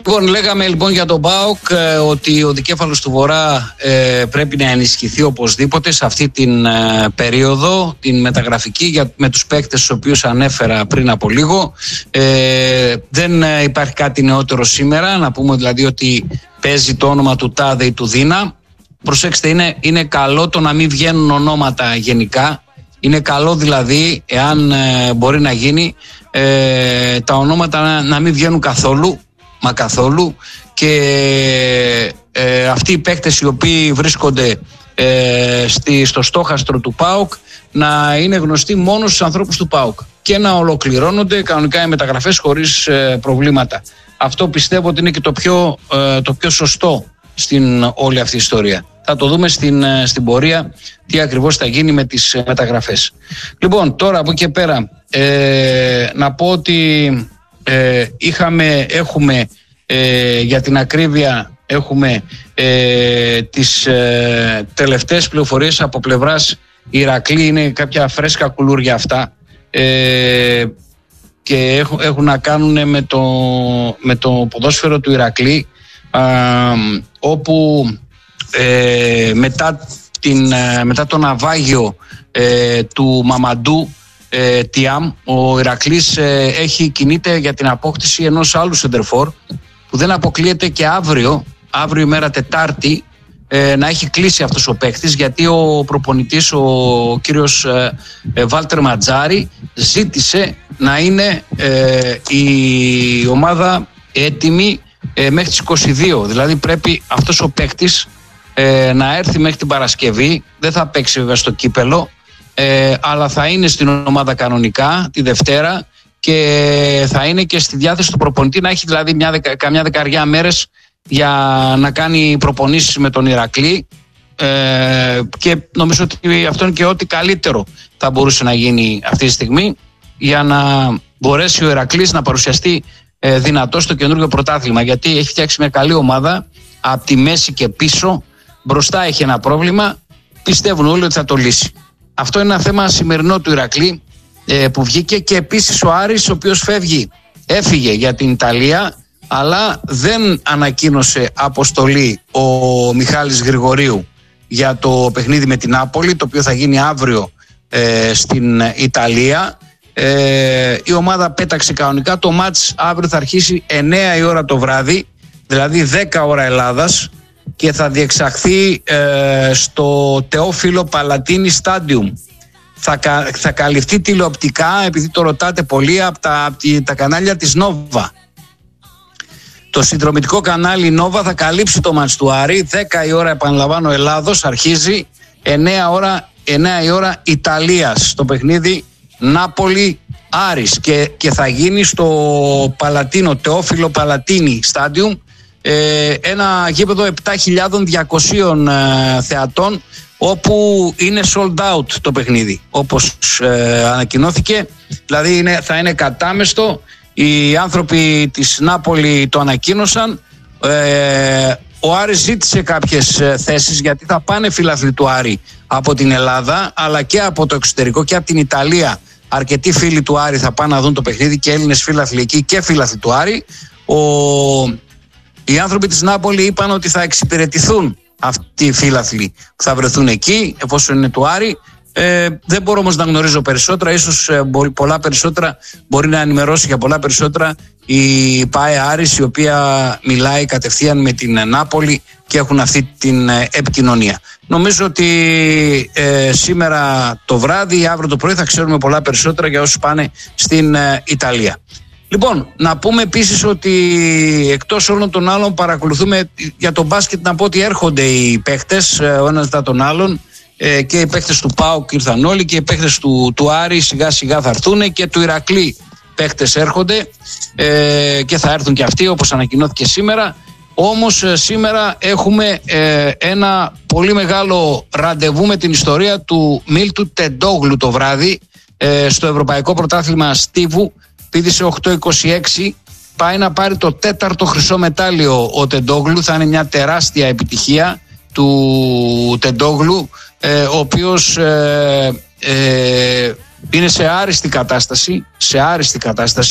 Λοιπόν, λέγαμε λοιπόν για τον ΠΑΟΚ ότι ο δικέφαλος του Βορρά πρέπει να ενισχυθεί οπωσδήποτε σε αυτή την περίοδο, την μεταγραφική, με τους παίκτες τους οποίους ανέφερα πριν από λίγο. Δεν υπάρχει κάτι νεότερο σήμερα, να πούμε δηλαδή ότι παίζει το όνομα του Τάδε ή του Δίνα. Προσέξτε, είναι καλό το να μην βγαίνουν ονόματα γενικά. Είναι καλό δηλαδή, εάν μπορεί να γίνει, τα ονόματα να μην βγαίνουν καθόλου. Μα καθόλου, και αυτοί οι παίκτες οι οποίοι βρίσκονται στο στόχαστρο του ΠΑΟΚ να είναι γνωστοί μόνο στους ανθρώπους του ΠΑΟΚ και να ολοκληρώνονται κανονικά οι μεταγραφές χωρίς προβλήματα. Αυτό πιστεύω ότι είναι και το πιο σωστό στην όλη αυτή η ιστορία. Θα το δούμε στην πορεία τι ακριβώς θα γίνει με τις μεταγραφές. Λοιπόν, τώρα από εκεί πέρα να πω ότι έχουμε για την ακρίβεια τις τελευταίες πληροφορίες από πλευράς Ηρακλή. Είναι κάποια φρέσκα κουλούρια αυτά και έχουν να κάνουν με το ποδόσφαιρο του Ηρακλή, όπου μετά το ναυάγιο του Μαμαντού Τιάμ, ο Ηρακλής κινείται για την απόκτηση ενός άλλου σεντερφόρ που δεν αποκλείεται και αύριο ημέρα Τετάρτη να έχει κλείσει αυτός ο παίκτης, γιατί ο προπονητής, ο κύριος Βάλτερ Ματζάρη, ζήτησε να είναι η ομάδα έτοιμη μέχρι τις 22. Δηλαδή πρέπει αυτός ο παίκτης να έρθει μέχρι την Παρασκευή. Δεν θα παίξει βέβαια στο κύπελο, αλλά θα είναι στην ομάδα κανονικά τη Δευτέρα και θα είναι και στη διάθεση του προπονητή, να έχει δηλαδή καμιά δεκαριά μέρες για να κάνει προπονήσεις με τον Ηρακλή, και νομίζω ότι αυτό είναι και ό,τι καλύτερο θα μπορούσε να γίνει αυτή τη στιγμή για να μπορέσει ο Ηρακλής να παρουσιαστεί δυνατό στο καινούργιο πρωτάθλημα, γιατί έχει φτιάξει μια καλή ομάδα από τη μέση και πίσω. Μπροστά έχει ένα πρόβλημα, πιστεύουν όλοι ότι θα το λύσει. Αυτό είναι ένα θέμα σημερινό του Ηρακλή που βγήκε, και επίσης ο Άρης, ο οποίος έφυγε για την Ιταλία, αλλά δεν ανακοίνωσε αποστολή ο Μιχάλης Γρηγορίου για το παιχνίδι με την Νάπολη, το οποίο θα γίνει αύριο στην Ιταλία. Η ομάδα πέταξε κανονικά. Το μάτς αύριο θα αρχίσει 9 η ώρα το βράδυ, δηλαδή 10 ώρα Ελλάδας, και θα διεξαχθεί στο Τεόφιλο Παλατίνι Στάντιουμ. Θα καλυφθεί τηλεοπτικά, επειδή το ρωτάτε πολύ, από τα κανάλια της Νόβα. Το συνδρομητικό κανάλι Νόβα θα καλύψει το μάτς του Άρη. 10 η ώρα, επαναλαμβάνω, Ελλάδος, αρχίζει 9 η ώρα Ιταλίας το παιχνίδι Νάπολη Άρης, και θα γίνει στο Παλατίνο, Τεόφιλο Παλατίνι Στάντιουμ, ένα γήπεδο 7.200 θεατών, όπου είναι sold out το παιχνίδι, όπως ανακοινώθηκε. Δηλαδή θα είναι κατάμεστο. Οι άνθρωποι της Νάπολη το ανακοίνωσαν. Ο Άρης ζήτησε κάποιες θέσεις, γιατί θα πάνε φίλαθλοι του Άρη από την Ελλάδα, αλλά και από το εξωτερικό και από την Ιταλία. Αρκετοί φίλοι του Άρη θα πάνε να δουν το παιχνίδι, και Έλληνες φίλαθλοι εκεί και φίλαθλοι του Άρη. Οι άνθρωποι της Νάπολη είπαν ότι θα εξυπηρετηθούν αυτοί οι φίλαθλοι που θα βρεθούν εκεί, εφόσον είναι του Άρη. Δεν μπορώ όμως να γνωρίζω περισσότερα. Ίσως πολλά περισσότερα μπορεί να ενημερώσει για πολλά περισσότερα η ΠΑΕ Άρης, η οποία μιλάει κατευθείαν με την Νάπολη και έχουν αυτή την επικοινωνία. Νομίζω ότι σήμερα το βράδυ ή αύριο το πρωί θα ξέρουμε πολλά περισσότερα για όσους πάνε στην Ιταλία. Λοιπόν, να πούμε επίσης ότι εκτός όλων των άλλων παρακολουθούμε για τον μπάσκετ. Να πω ότι έρχονται οι παίχτες ο ένας μετά τον άλλον, και οι παίχτες του ΠΑΟΚ ήρθαν όλοι, και οι παίχτες του Άρη σιγά σιγά θα έρθουν, και του Ηρακλή παίχτες έρχονται, και θα έρθουν και αυτοί, όπως ανακοινώθηκε σήμερα. Όμως σήμερα έχουμε ένα πολύ μεγάλο ραντεβού με την ιστορία του Μίλτου Τεντόγλου το βράδυ, στο Ευρωπαϊκό Πρωτάθλημα Στίβου. Πήδησε 8.26, πάει να πάρει το 4ο χρυσό μετάλλιο ο Τεντόγλου. Θα είναι μια τεράστια επιτυχία του Τεντόγλου, ο οποίος είναι σε άριστη κατάσταση,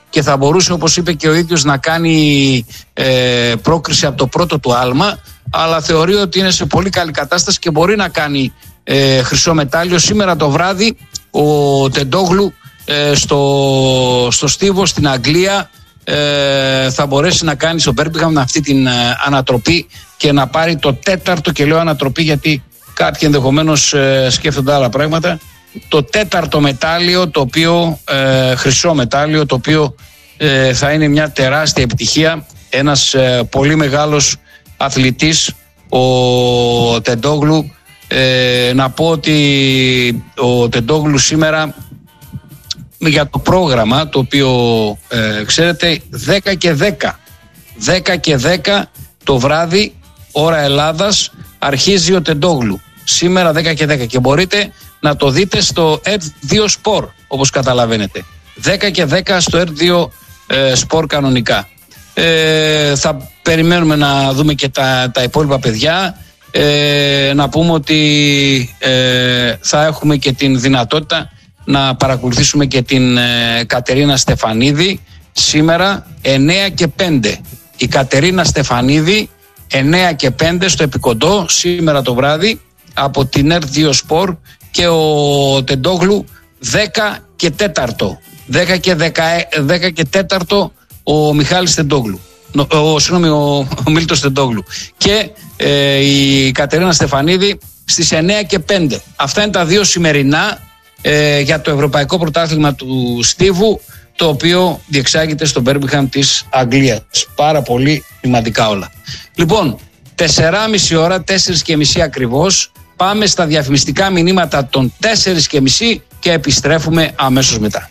και θα μπορούσε, όπως είπε και ο ίδιος, να κάνει πρόκριση από το πρώτο του άλμα, αλλά θεωρεί ότι είναι σε πολύ καλή κατάσταση και μπορεί να κάνει χρυσό μετάλλιο. Σήμερα το βράδυ ο Τεντόγλου στο Στίβο στην Αγγλία θα μπορέσει να κάνει στο Μπέρμιγχαμ αυτή την ανατροπή και να πάρει το τέταρτο, και λέω ανατροπή γιατί κάποιοι ενδεχομένως σκέφτονται άλλα πράγματα, το τέταρτο μετάλλιο, το οποίο χρυσό μετάλλιο, το οποίο θα είναι μια τεράστια επιτυχία. Ένας πολύ μεγάλος αθλητής ο Τεντόγλου. Να πω ότι ο Τεντόγλου σήμερα, για το πρόγραμμα το οποίο ξέρετε, 10 και 10 το βράδυ ώρα Ελλάδας αρχίζει ο Τεντόγλου, σήμερα 10 και 10, και μπορείτε να το δείτε στο R2 Sport, όπως καταλαβαίνετε, 10 και 10 στο R2 Sport κανονικά. Θα περιμένουμε να δούμε και τα υπόλοιπα παιδιά. Να πούμε ότι θα έχουμε και την δυνατότητα να παρακολουθήσουμε και την Κατερίνα Στεφανίδη σήμερα 9 και 5. Η Κατερίνα Στεφανίδη 9 και 5 στο Επικοντό σήμερα το βράδυ από την R2 Sport, και ο Τεντόγλου 10 και 4. 10 και 4 ο Μιχάλης Τεντόγλου. Ο Μίλτος Τεντόγλου. Και η Κατερίνα Στεφανίδη στις 9 και 5. Αυτά είναι τα δύο σημερινά για το Ευρωπαϊκό Πρωτάθλημα του Στίβου, το οποίο διεξάγεται στο Μπέρμιγχαμ της Αγγλίας. Πάρα πολύ σημαντικά όλα. Λοιπόν, 4,5 ώρα, 4,5 ακριβώς, πάμε στα διαφημιστικά μηνύματα των 4,5 και επιστρέφουμε αμέσως μετά.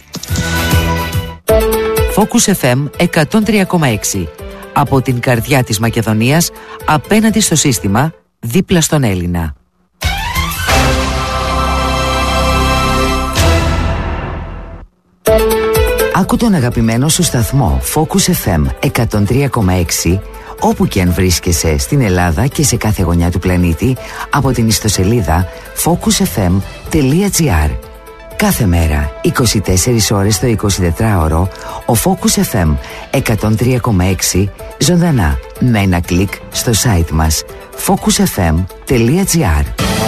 Focus FM 103,6. Από την καρδιά της Μακεδονίας, απέναντι στο σύστημα, δίπλα στον Έλληνα. Άκου τον αγαπημένο σου σταθμό Focus FM 103,6 όπου και αν βρίσκεσαι στην Ελλάδα και σε κάθε γωνιά του πλανήτη από την ιστοσελίδα focusfm.gr. Κάθε μέρα, 24 ώρες το 24ωρο, ο Focus FM 103,6 ζωντανά με ένα κλικ στο site μας focusfm.gr.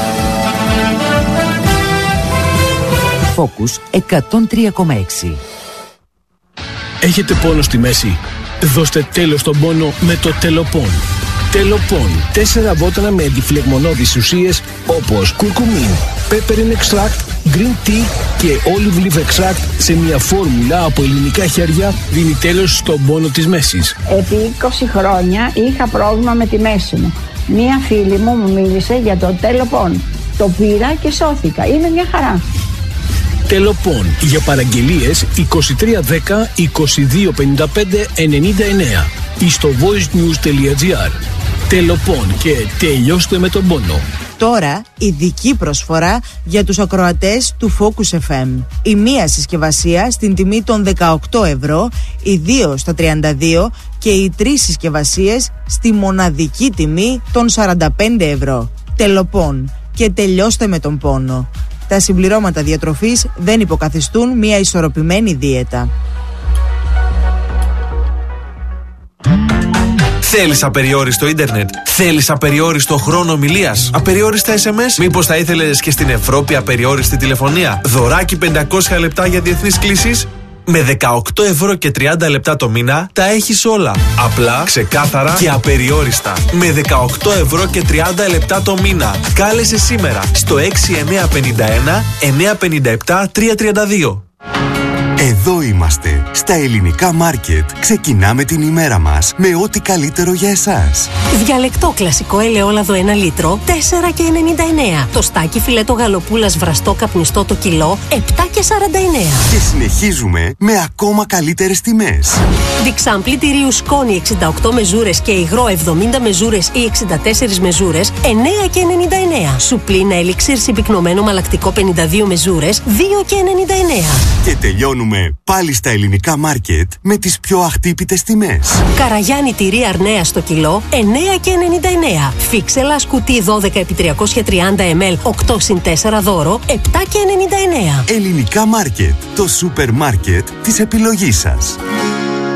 Focus 103,6. Έχετε πόνο στη μέση? Δώστε τέλος στον πόνο με το Τελοπών. Τελοπών. 4 βότανα με αντιφλεγμονώδεις ουσίες όπως κουρκουμίν, peppermint extract, green tea και olive leaf extract σε μια φόρμουλα από ελληνικά χέρια δίνει τέλος στον πόνο της μέσης. Επί 20 χρόνια είχα πρόβλημα με τη μέση μου. Μία φίλη μου μίλησε για το Τελοπών. Το πήρα και σώθηκα. Είναι μια χαρά. Τελοπών. Για παραγγελίες 2310 2255 99 ή στο voicenews.gr. Τελοπών και τελειώστε με τον πόνο. Τώρα ειδική προσφορά για τους ακροατές του Focus FM. Η μία συσκευασία στην τιμή των 18 ευρώ, οι δύο στα 32 και οι 3 συσκευασίες στη μοναδική τιμή των 45 ευρώ. Τελοπών και τελειώστε με τον πόνο. Τα συμπληρώματα διατροφής δεν υποκαθιστούν μια ισορροπημένη δίαιτα. Θέλεις απεριόριστο ίντερνετ? Θέλεις απεριόριστο χρόνο ομιλίας? Απεριόριστα SMS? Μήπως θα ήθελες και στην Ευρώπη απεριόριστη τηλεφωνία? Δωράκι 500 λεπτά για διεθνείς κλήσεις? Με 18 ευρώ και 30 λεπτά το μήνα τα έχεις όλα. Απλά, ξεκάθαρα και απεριόριστα. Με 18 ευρώ και 30 λεπτά το μήνα. Κάλεσε σήμερα στο 6951 957 332. Εδώ είμαστε, στα ελληνικά μάρκετ. Ξεκινάμε την ημέρα μας με ό,τι καλύτερο για εσάς. Διαλεκτό κλασικό ελαιόλαδο 1 λίτρο, 4,99. Το στάκι φιλέτο γαλοπούλας βραστό καπνιστό το κιλό, 7,49. Και συνεχίζουμε με ακόμα καλύτερες τιμές. Διξάμπλη τυρίου σκόνη 68 μεζούρες και υγρό 70 μεζούρες ή 64 μεζούρες, 9,99. Σουπλίνα ελιξίρ συμπυκνωμένο μαλακτικό 52 μεζούρες, 2,99. Και τελειώνουμε πηγαίνουμε πάλι στα ελληνικά μάρκετ με τις πιο αχτύπητες τιμές. Καραγιάννη τυρί Αρνέα στο κιλό 9,99. Φίξελα σκουτί 12x330 ml 8x4 δώρο 7,99. Ελληνικά μάρκετ. Το σούπερ μάρκετ της επιλογής σας.